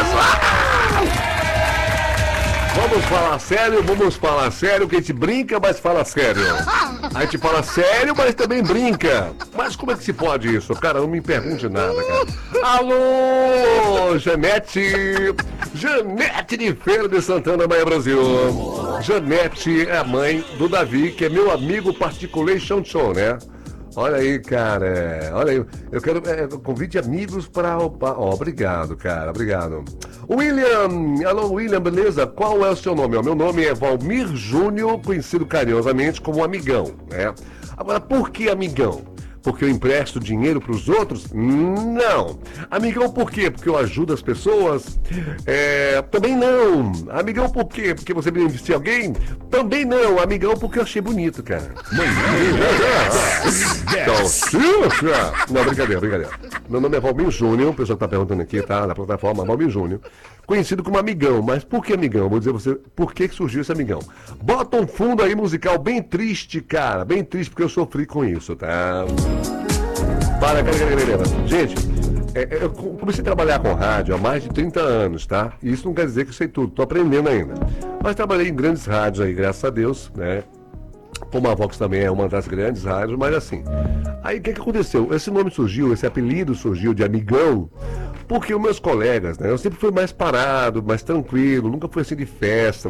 Vamos falar sério, que a gente brinca, mas fala sério. A gente fala sério, mas também brinca. Mas como é que se pode isso? Cara, não me pergunte nada, cara. Alô, Janete! Janete de Feira de Santana, Bahia, Brasil. Janete é a mãe do Davi, que é meu amigo particular Chanchon, né? Olha aí, cara, olha aí, eu quero convite amigos para... obrigado, cara, obrigado. William, alô William, beleza? Qual é o seu nome? Meu nome é Valmir Júnior, conhecido carinhosamente como Amigão, né? Agora, por que Amigão? Porque eu empresto dinheiro para os outros? Não. Amigão por quê? Porque eu ajudo as pessoas? Também não. Amigão por quê? Porque você beneficia alguém? Também não. Amigão porque eu achei bonito, cara. Não, brincadeira. Meu nome é Valmir Júnior, o pessoal está perguntando aqui, tá? Na plataforma, Valmir Júnior. Conhecido como Amigão, mas por que Amigão? Vou dizer você por que surgiu esse Amigão. Bota um fundo aí musical bem triste, cara. Bem triste, porque eu sofri com isso, tá? Para, galera. Gente, eu comecei a trabalhar com rádio há mais de 30 anos, tá? E isso não quer dizer que eu sei tudo, tô aprendendo ainda. Mas trabalhei em grandes rádios aí, graças a Deus, né? Como a Vox também é uma das grandes rádios, mas assim. Aí o que aconteceu? Esse nome surgiu, esse apelido surgiu de Amigão, porque os meus colegas, né? Eu sempre fui mais parado, mais tranquilo, nunca fui assim de festa.